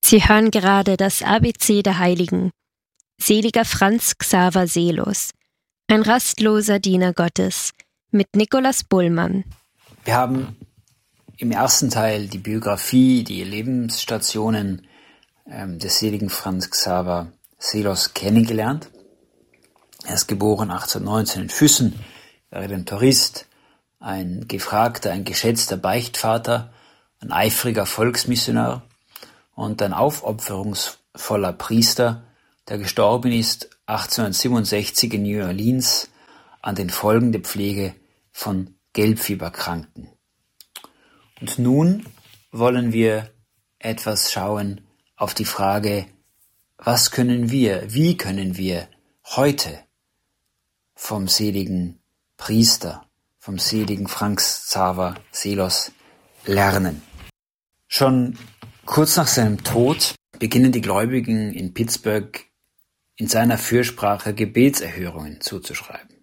Sie hören gerade das ABC der Heiligen. Seliger Franz Xaver Seelos, ein rastloser Diener Gottes, mit Nikolaus Bullmann. Wir haben im ersten Teil die Biografie, die Lebensstationen des seligen Franz Xaver Seelos kennengelernt. Er ist geboren 1819 in Füssen, Redemptorist, ein gefragter, ein geschätzter Beichtvater, ein eifriger Volksmissionar und ein aufopferungsvoller Priester, der gestorben ist 1867 in New Orleans an den Folgen der Pflege von Gelbfieberkranken. Und nun wollen wir etwas schauen auf die Frage, wie können wir heute vom seligen Priester, vom seligen Franz Xaver Seelos lernen. Schon kurz nach seinem Tod beginnen die Gläubigen in Pittsburgh in seiner Fürsprache Gebetserhörungen zuzuschreiben.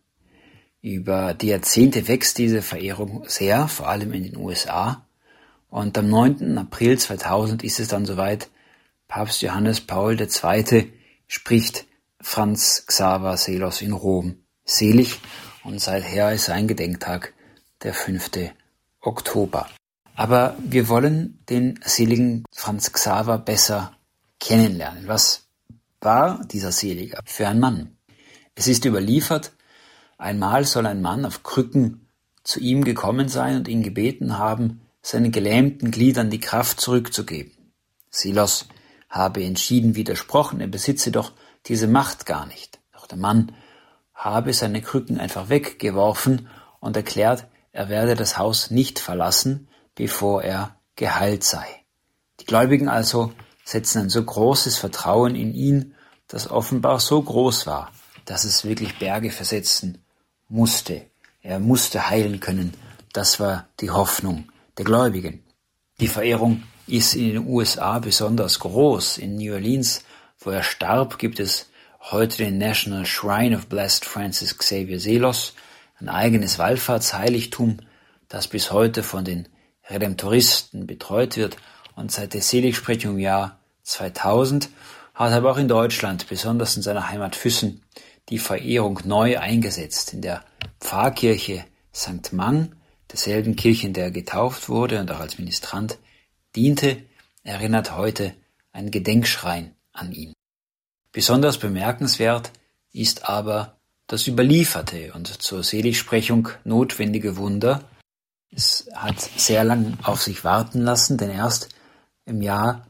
Über die Jahrzehnte wächst diese Verehrung sehr, vor allem in den USA. Und am 9. April 2000 ist es dann soweit, Papst Johannes Paul II. Spricht Franz Xaver Seelos in Rom selig und seither ist sein Gedenktag der 5. Oktober. Aber wir wollen den seligen Franz Xaver besser kennenlernen. Was war dieser Seliger für ein Mann? Es ist überliefert, einmal soll ein Mann auf Krücken zu ihm gekommen sein und ihn gebeten haben, seinen gelähmten Gliedern die Kraft zurückzugeben. Seelos habe entschieden widersprochen, er besitze doch diese Macht gar nicht. Doch der Mann habe seine Krücken einfach weggeworfen und erklärt, er werde das Haus nicht verlassen, bevor er geheilt sei. Die Gläubigen also setzen ein so großes Vertrauen in ihn, das offenbar so groß war, dass es wirklich Berge versetzen musste. Er musste heilen können. Das war die Hoffnung der Gläubigen. Die Verehrung ist in den USA besonders groß. In New Orleans, wo er starb, gibt es heute den National Shrine of Blessed Francis Xavier Seelos, ein eigenes Wallfahrtsheiligtum, das bis heute von den Redemptoristen betreut wird, und seit der Seligsprechung im Jahr 2000 hat aber auch in Deutschland, besonders in seiner Heimat Füssen, die Verehrung neu eingesetzt. In der Pfarrkirche St. Mang, derselben Kirche, in der er getauft wurde und auch als Ministrant diente, erinnert heute ein Gedenkschrein an ihn. Besonders bemerkenswert ist aber das überlieferte und zur Seligsprechung notwendige Wunder. Es hat sehr lang auf sich warten lassen, denn erst im Jahr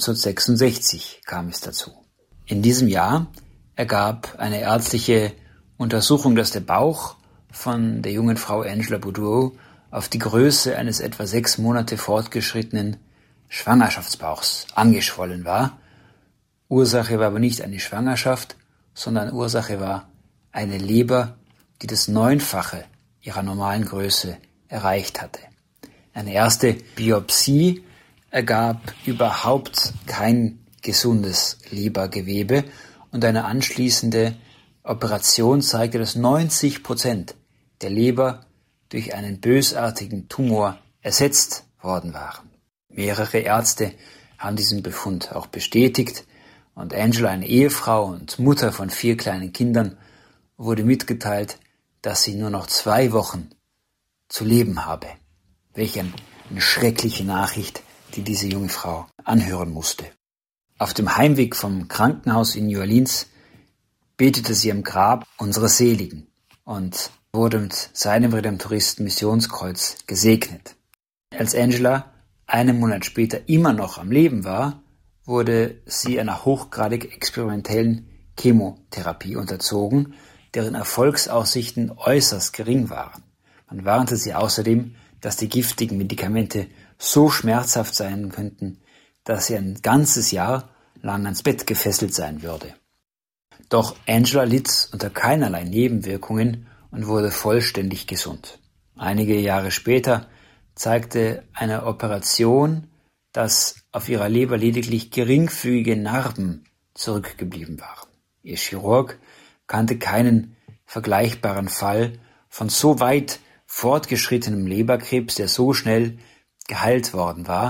1966 kam es dazu. In diesem Jahr ergab eine ärztliche Untersuchung, dass der Bauch von der jungen Frau Angela Boudreau auf die Größe eines etwa 6 Monate fortgeschrittenen Schwangerschaftsbauchs angeschwollen war. Ursache war aber nicht eine Schwangerschaft, sondern Ursache war eine Leber, die das 9-fache ihrer normalen Größe erreicht hatte. Eine erste Biopsie ergab überhaupt kein gesundes Lebergewebe und eine anschließende Operation zeigte, dass 90% der Leber durch einen bösartigen Tumor ersetzt worden waren. Mehrere Ärzte haben diesen Befund auch bestätigt und Angela, eine Ehefrau und Mutter von 4 kleinen Kindern, wurde mitgeteilt, dass sie nur noch 2 Wochen zu leben habe. Welch eine schreckliche Nachricht, die diese junge Frau anhören musste. Auf dem Heimweg vom Krankenhaus in New Orleans betete sie am Grab unserer Seligen und wurde mit seinem Redemptoristen-Missionskreuz gesegnet. Als Angela 1 Monat später immer noch am Leben war, wurde sie einer hochgradig experimentellen Chemotherapie unterzogen, deren Erfolgsaussichten äußerst gering waren. Man warnte sie außerdem, dass die giftigen Medikamente so schmerzhaft sein könnten, dass sie ein ganzes Jahr lang ans Bett gefesselt sein würde. Doch Angela litt unter keinerlei Nebenwirkungen und wurde vollständig gesund. Einige Jahre später zeigte eine Operation, dass auf ihrer Leber lediglich geringfügige Narben zurückgeblieben waren. Ihr Chirurg kannte keinen vergleichbaren Fall von so weit fortgeschrittenem Leberkrebs, der so schnell geheilt worden war,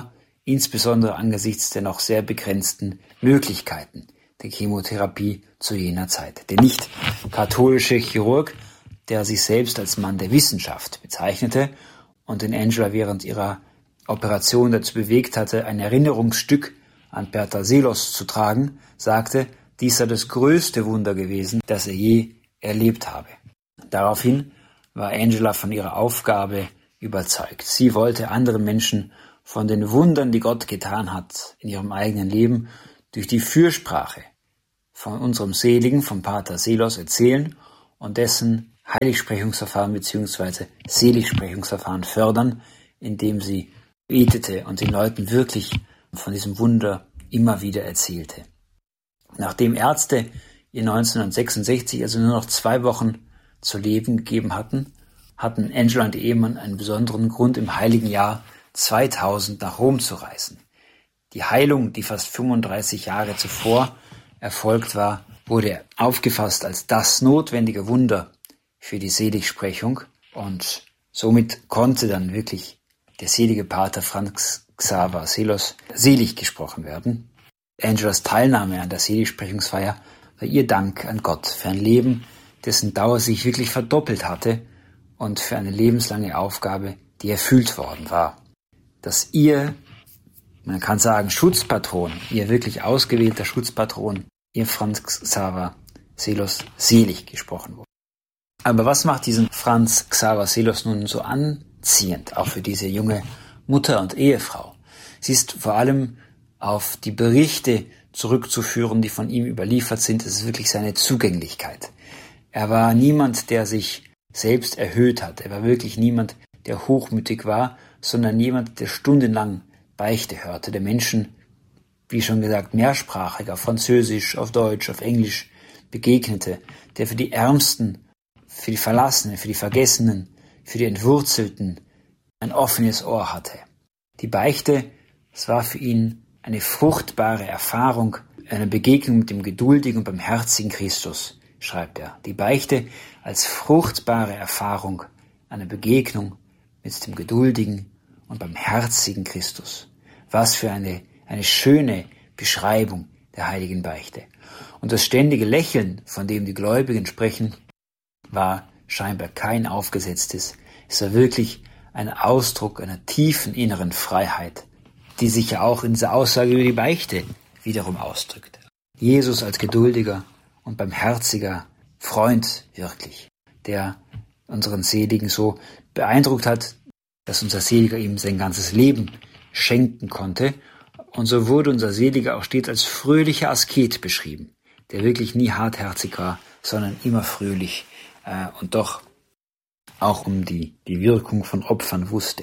insbesondere angesichts der noch sehr begrenzten Möglichkeiten der Chemotherapie zu jener Zeit. Der nicht-katholische Chirurg, der sich selbst als Mann der Wissenschaft bezeichnete und den Angela während ihrer Operation dazu bewegt hatte, ein Erinnerungsstück an Bertha Seelos zu tragen, sagte, dies sei das größte Wunder gewesen, das er je erlebt habe. Daraufhin war Angela von ihrer Aufgabe überzeugt. Sie wollte anderen Menschen von den Wundern, die Gott getan hat in ihrem eigenen Leben, durch die Fürsprache von unserem Seligen, vom Pater Seelos, erzählen und dessen Heiligsprechungsverfahren bzw. Seligsprechungsverfahren fördern, indem sie betete und den Leuten wirklich von diesem Wunder immer wieder erzählte. Nachdem Ärzte ihr 1966, also nur noch 2 Wochen zu leben gegeben hatten, hatten Angela und ihr Ehemann einen besonderen Grund, im heiligen Jahr 2000 nach Rom zu reisen. Die Heilung, die fast 35 Jahre zuvor erfolgt war, wurde aufgefasst als das notwendige Wunder für die Seligsprechung und somit konnte dann wirklich der selige Pater Franz Xaver Seelos selig gesprochen werden. Angelas Teilnahme an der Seligsprechungsfeier war ihr Dank an Gott für ein Leben, dessen Dauer sich wirklich verdoppelt hatte und für eine lebenslange Aufgabe, die erfüllt worden war. Dass ihr, man kann sagen Schutzpatron, ihr wirklich ausgewählter Schutzpatron, ihr Franz Xaver Seelos selig gesprochen wurde. Aber was macht diesen Franz Xaver Seelos nun so anziehend, auch für diese junge Mutter und Ehefrau? Sie ist vor allem auf die Berichte zurückzuführen, die von ihm überliefert sind. Es ist wirklich seine Zugänglichkeit. Er war niemand, der sich selbst erhöht hat. Er war wirklich niemand, der hochmütig war, sondern jemand, der stundenlang Beichte hörte, der Menschen, wie schon gesagt, mehrsprachig, auf Französisch, auf Deutsch, auf Englisch begegnete, der für die Ärmsten, für die Verlassenen, für die Vergessenen, für die Entwurzelten ein offenes Ohr hatte. Die Beichte, es war für ihn eine fruchtbare Erfahrung, eine Begegnung mit dem geduldigen und barmherzigen Christus, schreibt er. Die Beichte als fruchtbare Erfahrung, eine Begegnung mit dem geduldigen und barmherzigen Christus. Was für eine schöne Beschreibung der heiligen Beichte. Und das ständige Lächeln, von dem die Gläubigen sprechen, war scheinbar kein aufgesetztes. Es war wirklich ein Ausdruck einer tiefen inneren Freiheit, die sich ja auch in dieser Aussage über die Beichte wiederum ausdrückt. Jesus als geduldiger und barmherziger Freund wirklich, der unseren Seligen so beeindruckt hat, dass unser Seliger ihm sein ganzes Leben schenken konnte. Und so wurde unser Seliger auch stets als fröhlicher Asket beschrieben, der wirklich nie hartherzig war, sondern immer fröhlich und doch auch um die Wirkung von Opfern wusste.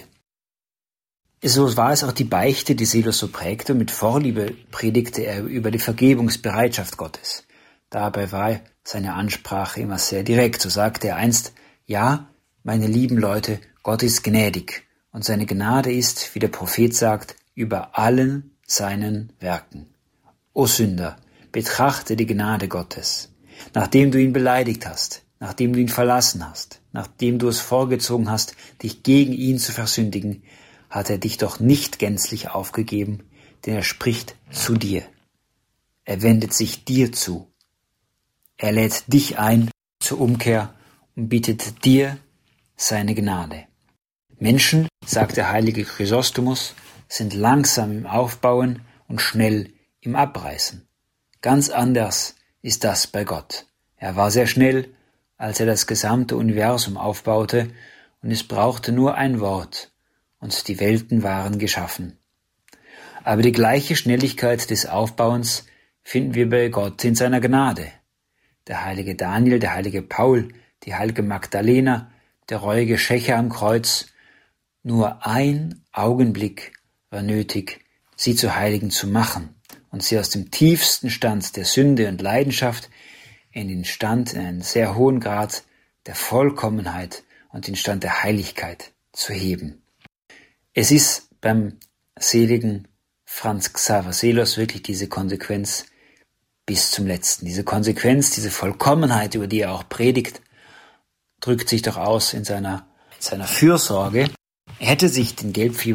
So war es auch die Beichte, die Seelos so prägte, und mit Vorliebe predigte er über die Vergebungsbereitschaft Gottes. Dabei war seine Ansprache immer sehr direkt. So sagte er einst, ja, meine lieben Leute, Gott ist gnädig und seine Gnade ist, wie der Prophet sagt, über allen seinen Werken. O Sünder, betrachte die Gnade Gottes. Nachdem du ihn beleidigt hast, nachdem du ihn verlassen hast, nachdem du es vorgezogen hast, dich gegen ihn zu versündigen, hat er dich doch nicht gänzlich aufgegeben, denn er spricht zu dir. Er wendet sich dir zu. Er lädt dich ein zur Umkehr und bietet dir seine Gnade. Menschen, sagt der heilige Chrysostomus, sind langsam im Aufbauen und schnell im Abreißen. Ganz anders ist das bei Gott. Er war sehr schnell, als er das gesamte Universum aufbaute, und es brauchte nur ein Wort, und die Welten waren geschaffen. Aber die gleiche Schnelligkeit des Aufbauens finden wir bei Gott in seiner Gnade. Der heilige Daniel, der heilige Paul, die heilige Magdalena, der reuige Schächer am Kreuz, nur ein Augenblick war nötig, sie zu Heiligen zu machen und sie aus dem tiefsten Stand der Sünde und Leidenschaft in einen sehr hohen Grad der Vollkommenheit und den Stand der Heiligkeit zu heben. Es ist beim seligen Franz Xaver Seelos wirklich diese Konsequenz bis zum Letzten. Diese Konsequenz, diese Vollkommenheit, über die er auch predigt, drückt sich doch aus in seiner Fürsorge. Er hätte sich den Gelbfieber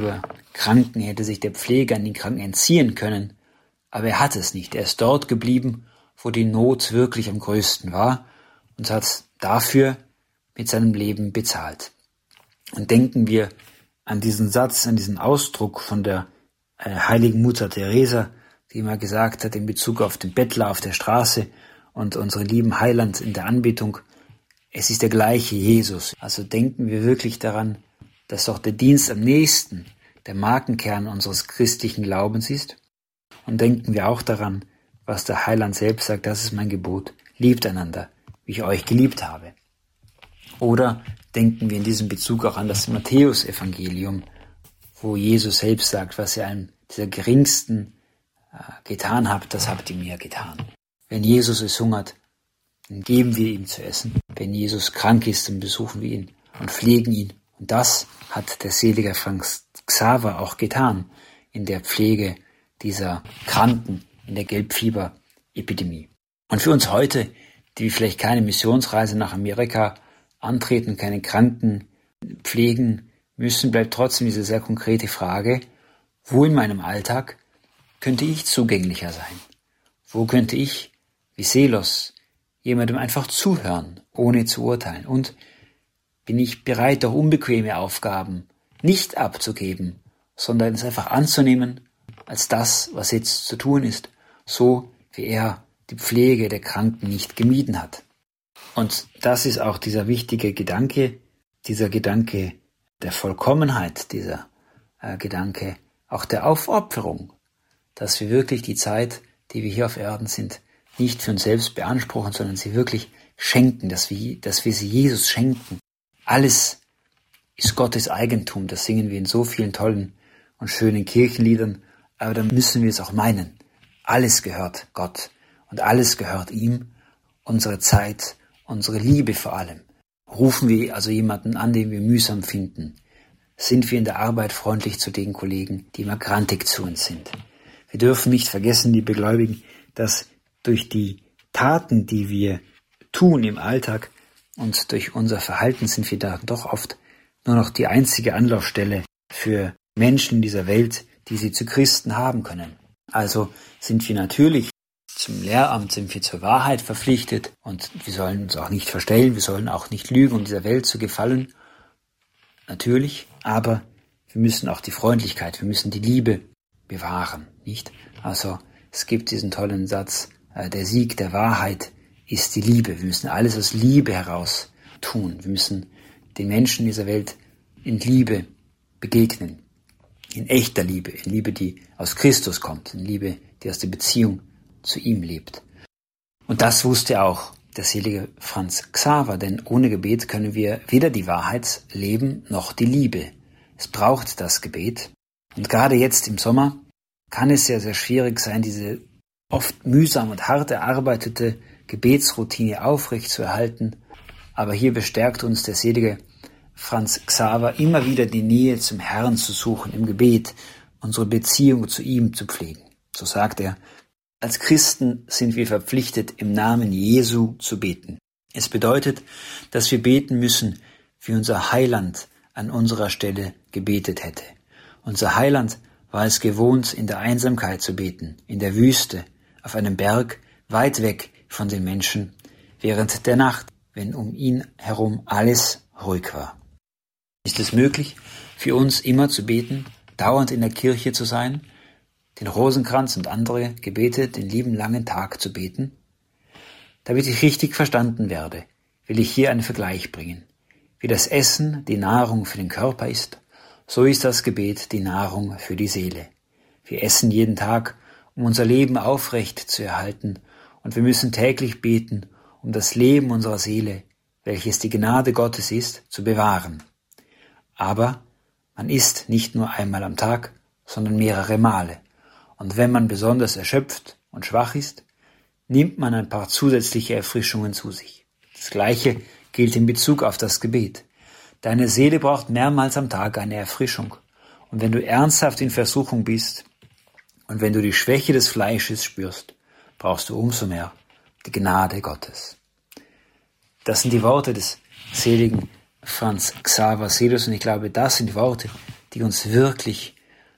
Kranken, hätte sich der Pfleger an den Kranken entziehen können, aber er hat es nicht. Er ist dort geblieben, wo die Not wirklich am größten war und hat dafür mit seinem Leben bezahlt. Und denken wir an diesen Satz, an diesen Ausdruck von der heiligen Mutter Teresa, die immer gesagt hat in Bezug auf den Bettler auf der Straße und unseren lieben Heiland in der Anbetung, es ist der gleiche Jesus. Also denken wir wirklich daran, dass doch der Dienst am nächsten der Markenkern unseres christlichen Glaubens ist. Und denken wir auch daran, was der Heiland selbst sagt, das ist mein Gebot, liebt einander, wie ich euch geliebt habe. Oder denken wir in diesem Bezug auch an das Matthäus-Evangelium, wo Jesus selbst sagt, was ihr einem dieser Geringsten getan habt, das habt ihr mir getan. Wenn Jesus es hungert, dann geben wir ihm zu essen. Wenn Jesus krank ist, dann besuchen wir ihn und pflegen ihn. Und das hat der selige Franz Xaver auch getan in der Pflege dieser Kranken in der Gelbfieberepidemie. Und für uns heute, die vielleicht keine Missionsreise nach Amerika antreten, keine Kranken pflegen müssen, bleibt trotzdem diese sehr konkrete Frage, wo in meinem Alltag könnte ich zugänglicher sein? Wo könnte ich, wie Selos, jemandem einfach zuhören, ohne zu urteilen? Und bin ich bereit, auch unbequeme Aufgaben nicht abzugeben, sondern es einfach anzunehmen als das, was jetzt zu tun ist, so wie er die Pflege der Kranken nicht gemieden hat. Und das ist auch dieser wichtige Gedanke, dieser Gedanke der Vollkommenheit, dieser Gedanke auch der Aufopferung, dass wir wirklich die Zeit, die wir hier auf Erden sind, nicht für uns selbst beanspruchen, sondern sie wirklich schenken, dass wir sie Jesus schenken. Alles ist Gottes Eigentum, das singen wir in so vielen tollen und schönen Kirchenliedern, aber dann müssen wir es auch meinen. Alles gehört Gott und alles gehört ihm, unsere Zeit, unsere Liebe vor allem. Rufen wir also jemanden an, den wir mühsam finden? Sind wir in der Arbeit freundlich zu den Kollegen, die immer grantig zu uns sind? Wir dürfen nicht vergessen, liebe Gläubigen, dass durch die Taten, die wir tun im Alltag und durch unser Verhalten sind wir da doch oft nur noch die einzige Anlaufstelle für Menschen in dieser Welt, die sie zu Christen haben können. Also sind wir natürlich zum Lehramt, sind wir zur Wahrheit verpflichtet und wir sollen uns auch nicht verstellen, wir sollen auch nicht lügen, um dieser Welt zu gefallen. Natürlich, aber wir müssen auch die Freundlichkeit, wir müssen die Liebe bewahren, nicht? Also es gibt diesen tollen Satz, der Sieg der Wahrheit ist die Liebe. Wir müssen alles aus Liebe heraus tun. Wir müssen den Menschen dieser Welt in Liebe begegnen. In echter Liebe, in Liebe, die aus Christus kommt, in Liebe, die aus der Beziehung zu ihm lebt. Und das wusste auch der selige Franz Xaver, denn ohne Gebet können wir weder die Wahrheit leben noch die Liebe. Es braucht das Gebet. Und gerade jetzt im Sommer kann es sehr, sehr schwierig sein, diese oft mühsam und hart erarbeitete Gebetsroutine aufrechtzuerhalten. Aber hier bestärkt uns der selige Franz Xaver, immer wieder die Nähe zum Herrn zu suchen im Gebet, unsere Beziehung zu ihm zu pflegen. So sagt er, als Christen sind wir verpflichtet, im Namen Jesu zu beten. Es bedeutet, dass wir beten müssen, wie unser Heiland an unserer Stelle gebetet hätte. Unser Heiland war es gewohnt, in der Einsamkeit zu beten, in der Wüste, auf einem Berg, weit weg von den Menschen, während der Nacht, wenn um ihn herum alles ruhig war. Ist es möglich, für uns immer zu beten, dauernd in der Kirche zu sein, den Rosenkranz und andere Gebete den lieben langen Tag zu beten? Damit ich richtig verstanden werde, will ich hier einen Vergleich bringen. Wie das Essen die Nahrung für den Körper ist, so ist das Gebet die Nahrung für die Seele. Wir essen jeden Tag, um unser Leben aufrecht zu erhalten, und wir müssen täglich beten, um das Leben unserer Seele, welches die Gnade Gottes ist, zu bewahren. Aber man isst nicht nur einmal am Tag, sondern mehrere Male. Und wenn man besonders erschöpft und schwach ist, nimmt man ein paar zusätzliche Erfrischungen zu sich. Das Gleiche gilt in Bezug auf das Gebet. Deine Seele braucht mehrmals am Tag eine Erfrischung. Und wenn du ernsthaft in Versuchung bist und wenn du die Schwäche des Fleisches spürst, brauchst du umso mehr die Gnade Gottes. Das sind die Worte des seligen Franz Xaver Selos und ich glaube, das sind Worte, die uns wirklich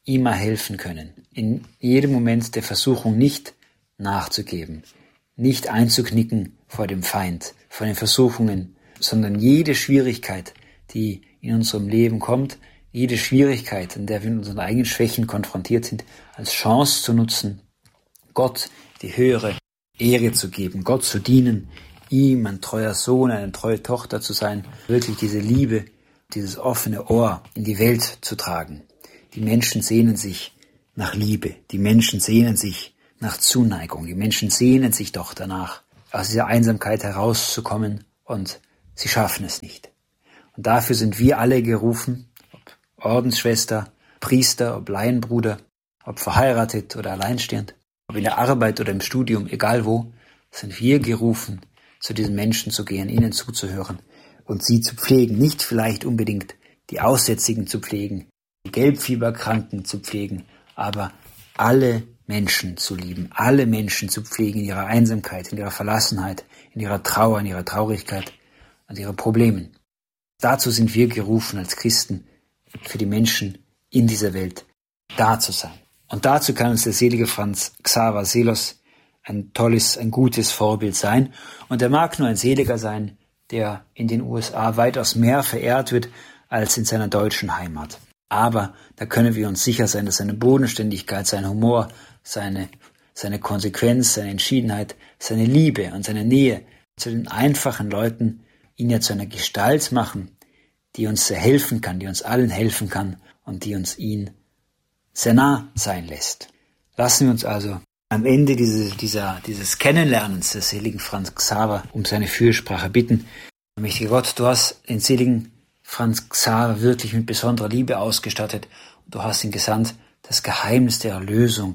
immer helfen können, in jedem Moment der Versuchung nicht nachzugeben, nicht einzuknicken vor dem Feind, vor den Versuchungen, sondern jede Schwierigkeit, die in unserem Leben kommt, jede Schwierigkeit, in der wir mit unseren eigenen Schwächen konfrontiert sind, als Chance zu nutzen, Gott die höhere Ehre zu geben, Gott zu dienen, ihm ein treuer Sohn, eine treue Tochter zu sein, wirklich diese Liebe, dieses offene Ohr in die Welt zu tragen. Die Menschen sehnen sich nach Liebe, die Menschen sehnen sich nach Zuneigung, die Menschen sehnen sich doch danach, aus dieser Einsamkeit herauszukommen, und sie schaffen es nicht. Und dafür sind wir alle gerufen, ob Ordensschwester, Priester, ob Laienbruder, ob verheiratet oder alleinstehend, ob in der Arbeit oder im Studium, egal wo, sind wir gerufen, zu diesen Menschen zu gehen, ihnen zuzuhören und sie zu pflegen. Nicht vielleicht unbedingt die Aussätzigen zu pflegen, die Gelbfieberkranken zu pflegen, aber alle Menschen zu lieben, alle Menschen zu pflegen in ihrer Einsamkeit, in ihrer Verlassenheit, in ihrer Trauer, in ihrer Traurigkeit und ihren Problemen. Dazu sind wir gerufen als Christen, für die Menschen in dieser Welt da zu sein. Und dazu kann uns der selige Franz Xaver Seelos ein tolles, ein gutes Vorbild sein. Und er mag nur ein Seliger sein, der in den USA weitaus mehr verehrt wird als in seiner deutschen Heimat. Aber da können wir uns sicher sein, dass seine Bodenständigkeit, sein Humor, seine Konsequenz, seine Entschiedenheit, seine Liebe und seine Nähe zu den einfachen Leuten ihn ja zu einer Gestalt machen, die uns sehr helfen kann, die uns allen helfen kann und die uns ihn sehr nah sein lässt. Lassen wir uns also am Ende dieses Kennenlernens des seligen Franz Xaver um seine Fürsprache bitten. Mächtiger Gott, du hast den seligen Franz Xaver wirklich mit besonderer Liebe ausgestattet. Du hast ihn gesandt, das Geheimnis der Erlösung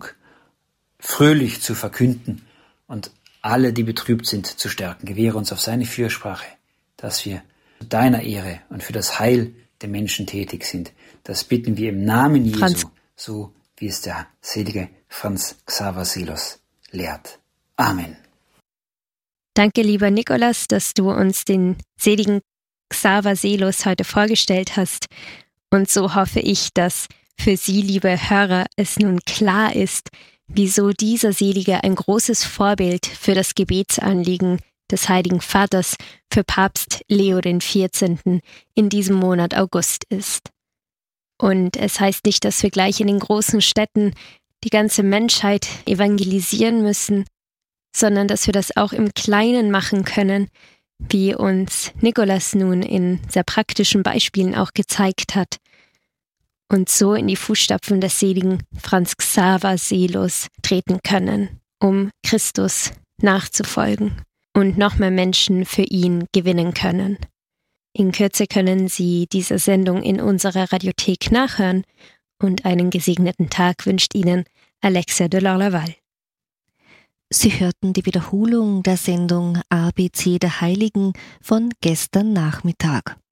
fröhlich zu verkünden und alle, die betrübt sind, zu stärken. Gewähre uns auf seine Fürsprache, dass wir zu deiner Ehre und für das Heil der Menschen tätig sind. Das bitten wir im Namen Jesu, so wie es der selige Franz Xaver Seelos lehrt. Amen. Danke, lieber Nikolaus, dass du uns den seligen Xaver Seelos heute vorgestellt hast. Und so hoffe ich, dass für Sie, liebe Hörer, es nun klar ist, wieso dieser Selige ein großes Vorbild für das Gebetsanliegen des Heiligen Vaters für Papst Leo XIV. In diesem Monat August ist. Und es heißt nicht, dass wir gleich in den großen Städten die ganze Menschheit evangelisieren müssen, sondern dass wir das auch im Kleinen machen können, wie uns Nikolaus nun in sehr praktischen Beispielen auch gezeigt hat, und so in die Fußstapfen des seligen Franz Xaver Seelos treten können, um Christus nachzufolgen und noch mehr Menschen für ihn gewinnen können. In Kürze können Sie diese Sendung in unserer Radiothek nachhören, und einen gesegneten Tag wünscht Ihnen Alexia de Lorlaval. Sie hörten die Wiederholung der Sendung ABC der Heiligen von gestern Nachmittag.